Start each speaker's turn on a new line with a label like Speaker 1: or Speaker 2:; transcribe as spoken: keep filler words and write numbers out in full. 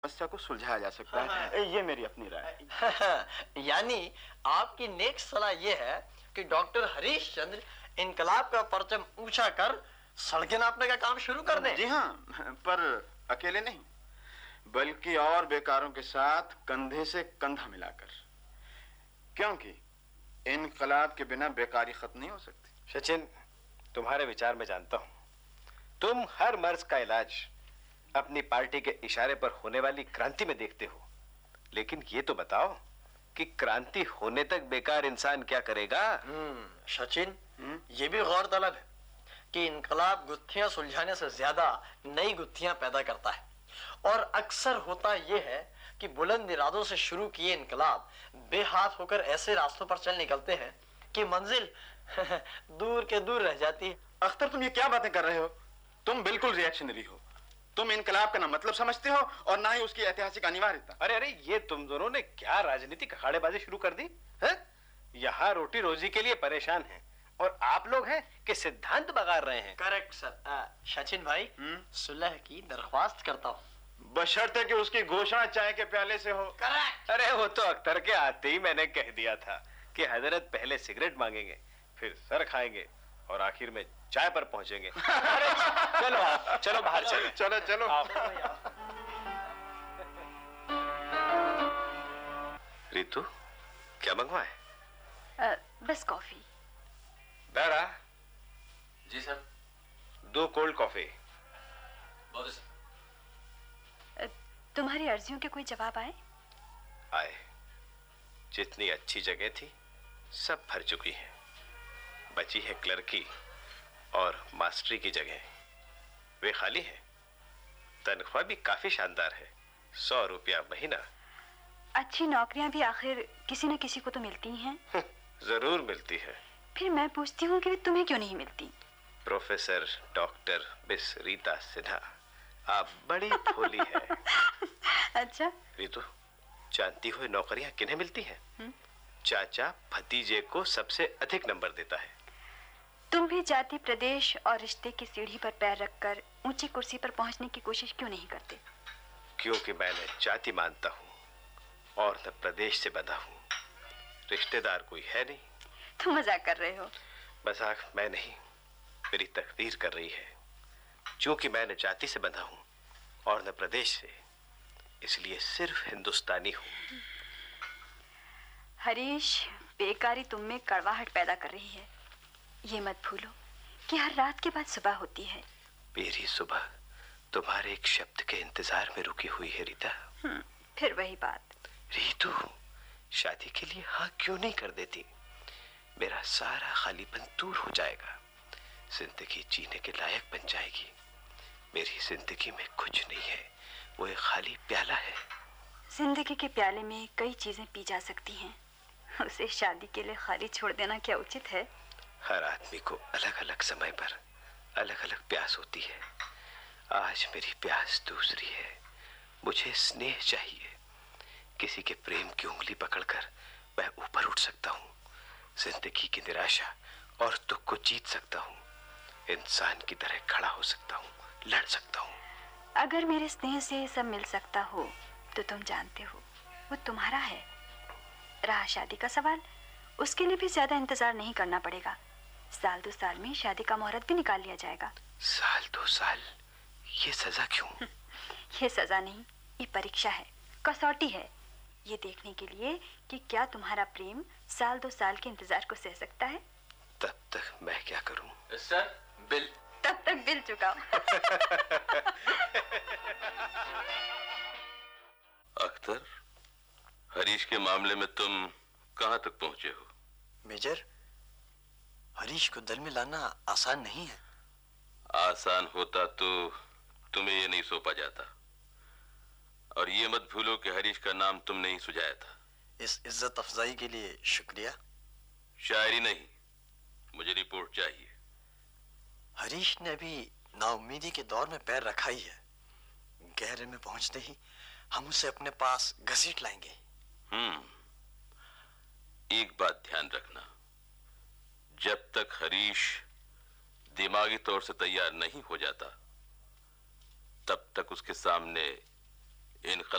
Speaker 1: समस्या को सुलझाया जा सकता है। ये मेरी अपनी राय।
Speaker 2: यानी आपकी नेक सलाह ये है कि डॉक्टर हरीश चंद्र इनकलाब का परचम ऊंचा कर सड़कें नापने का काम शुरू कर दें।
Speaker 1: जी हाँ, पर अकेले नहीं, बल्कि और बेकारों के साथ कंधे से कंधा मिलाकर, क्योंकि इनकलाब के बिना बेकारी खत्म नहीं हो सकती।
Speaker 3: सचिन, तुम्हारे विचार में जानता हूं। तुम हर मर्ज का इलाज अपनी पार्टी के इशारे पर होने वाली क्रांति में देखते हो, लेकिन ये तो बताओ कि क्रांति होने तक बेकार इंसान क्या करेगा?
Speaker 2: हम्म, सचिन, ये भी गौरतलब है कि इनकलाब गुत्थियां सुलझाने से ज्यादा नई गुत्थियां पैदा करता है, और अक्सर होता यह है कि बुलंद इरादों से शुरू किए इनकलाब बेहाथ होकर ऐसे रास्तों पर चल निकलते हैं कि मंजिल दूर के दूर रह जाती है।
Speaker 1: अख्तर, तुम ये क्या बातें कर रहे हो? तुम बिल्कुल रिएक्शनरी हो। तुम इनकलाब का ना मतलब समझते हो और ना ही उसकी ऐतिहासिक अनिवार्यता।
Speaker 3: अरे अरे, ये तुम दोनों ने क्या राजनीतिक अखाड़ेबाजी शुरू कर दी है? यहाँ रोटी रोजी के लिए परेशान हैं और आप लोग हैं कि सिद्धांत बगाड़ रहे हैं।
Speaker 2: Correct sir. सचिन भाई, सुलह की दरख्वास्त करता हूँ,
Speaker 1: बशर्ते कि उसकी घोषणा चाय के प्याले से हो।
Speaker 2: करेक्ट।
Speaker 3: अरे वो तो अख्तर के आते ही मैंने कह दिया था कि हजरत पहले सिगरेट मांगेंगे, फिर सर खाएंगे और आखिर में चाय पर पहुंचेंगे। चलो आप, चलो बाहर चलो
Speaker 1: चलो चलो
Speaker 3: रितु, क्या मंगवाए?
Speaker 4: uh, बस कॉफी।
Speaker 3: दारा।
Speaker 5: जी सर।
Speaker 3: दो कोल्ड कॉफी।
Speaker 5: बहुत सर।
Speaker 4: uh, तुम्हारी अर्जियों के कोई जवाब आए?
Speaker 3: आए। जितनी अच्छी जगह थी सब भर चुकी है। बची है क्लर्की और मास्टरी की जगह, वे खाली है। तनख्वाह भी काफी शानदार है, सौ रुपया महीना।
Speaker 4: अच्छी नौकरियां भी आखिर किसी न किसी को तो मिलती हैं।
Speaker 3: जरूर मिलती है।
Speaker 4: फिर मैं पूछती हूँ कि तुम्हें क्यों नहीं मिलती?
Speaker 3: Professor doctor miss Rita Sinha, आप बड़ी भोली है।
Speaker 4: अच्छा
Speaker 3: रीतु, जानती हुई नौकरियां किन्हें मिलती हैं? चाचा भतीजे को सबसे अधिक नंबर देता है।
Speaker 4: तुम भी जाति प्रदेश और रिश्ते की सीढ़ी पर पैर रखकर ऊंची कुर्सी पर पहुंचने की कोशिश क्यों नहीं करते?
Speaker 3: क्योंकि मैं न जाति मानता हूँ और न प्रदेश से बंधा हूँ। रिश्तेदार कोई है नहीं।
Speaker 4: तुम मजाक कर रहे हो।
Speaker 3: मजाक मैं नहीं, मेरी तकदीर कर रही है। क्योंकि मैं न जाति से बंधा हूँ और न प्रदेश से, इसलिए सिर्फ हिंदुस्तानी हूँ।
Speaker 4: हरीश, बेकारी तुम में कड़वाहट पैदा कर रही है। ये मत भूलो कि हर रात के बाद सुबह होती है।
Speaker 3: मेरी सुबह तुम्हारे एक शब्द के इंतजार में रुकी हुई है रीता।
Speaker 4: फिर वही बात।
Speaker 3: रीतू, शादी के लिए हाँ क्यों नहीं कर देती? मेरा सारा खालीपन दूर हो जाएगा, जिंदगी जीने के लायक बन जाएगी। मेरी जिंदगी में कुछ नहीं है, वो एक खाली प्याला है।
Speaker 4: जिंदगी के प्याले में कई चीजें पी जा सकती हैं, उसे शादी के लिए खाली छोड़ देना क्या उचित है?
Speaker 3: हर आदमी को अलग अलग समय पर अलग अलग प्यास होती है। आज मेरी प्यास दूसरी है। मुझे स्नेह चाहिए। किसी के प्रेम की उंगली पकड़कर मैं ऊपर उठ सकता हूँ, जिंदगी की निराशा और दुख को जीत सकता हूँ, इंसान की तरह खड़ा हो सकता हूँ, लड़ सकता हूँ।
Speaker 4: अगर मेरे स्नेह से सब मिल सकता हो तो तुम जानते हो वो तुम्हारा है। रहा शादी का सवाल, उसके लिए भी ज्यादा इंतजार नहीं करना पड़ेगा। साल दो साल में शादी का मुहूर्त भी निकाल लिया जाएगा।
Speaker 3: साल दो साल? ये सजा क्यों?
Speaker 4: ये सजा नहीं, ये परीक्षा है, कसौटी है, ये देखने के लिए कि क्या तुम्हारा प्रेम साल दो साल के इंतजार को सह सकता है।
Speaker 3: तब तक मैं क्या करूं?
Speaker 5: Sir, bill.
Speaker 4: तब तक बिल चुकाओ।
Speaker 5: अख्तर, हरीश के मामले में तुम कहां तक पहुंचे हो?
Speaker 2: मेजर, हरीश को दल में लाना आसान नहीं है।
Speaker 5: आसान होता तो तुम्हें ये नहीं सौंपा जाता। और ये मत भूलो कि हरीश का नाम तुमने ही सुझाया था।
Speaker 2: इस इज्जत अफजाई के लिए शुक्रिया।
Speaker 5: शायरी नहीं, मुझे रिपोर्ट चाहिए।
Speaker 2: हरीश ने अभी नाउम्मीदी के दौर में पैर रखा ही है। गहरे में पहुंचते ही हम उसे अपने पास घसीट लाएंगे।
Speaker 5: हम्म एक बात ध्यान रखना, जब तक हरीश दिमागी तौर से तैयार नहीं हो जाता तब तक उसके सामने इन